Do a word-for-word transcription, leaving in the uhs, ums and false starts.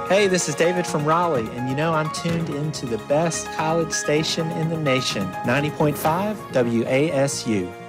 Hey, this is David from Raleigh, and you know I'm tuned into the best college station in the nation, ninety point five W A S U.